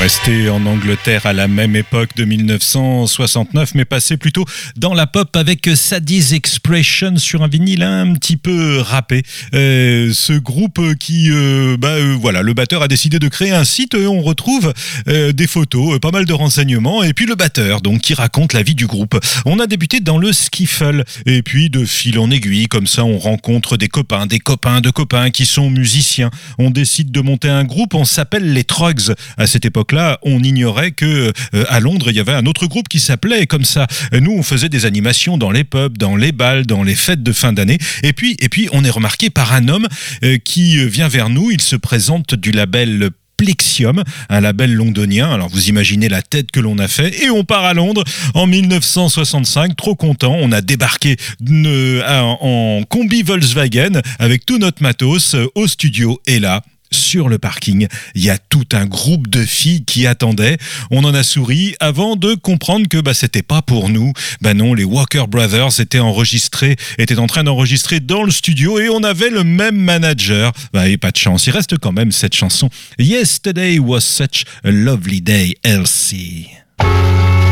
rester en Angleterre à la même époque de 1969, mais passer plutôt dans la pop avec Sadie's Expression sur un vinyle un petit peu râpé. Ce groupe qui, voilà, le batteur a décidé de créer un site et on retrouve des photos, pas mal de renseignements, et puis le batteur, donc, qui raconte la vie du groupe. On a débuté dans le skiffle, et puis de fil en aiguille, comme ça, on rencontre des copains de copains qui sont musiciens. On décide de monter un groupe, on s'appelle les Trogs. À cette époque-là, on ignorait que à Londres, il y avait un autre groupe qui s'appelait comme ça. Nous, on faisait des animations dans les pubs, dans les bals, dans les fêtes de fin d'année. Et puis, on est remarqué par un homme qui vient vers nous. Il se présente du label Plexium, un label londonien. Alors vous imaginez la tête que l'on a fait, et on part à Londres en 1965, trop content. On a débarqué en combi Volkswagen avec tout notre matos au studio, et là, sur le parking, il y a tout un groupe de filles qui attendaient. On en a souri avant de comprendre que c'était pas pour nous. Non, les Walker Brothers étaient en train d'enregistrer dans le studio, et on avait le même manager. Et pas de chance, il reste quand même cette chanson Yesterday Was Such a Lovely Day, Elsie.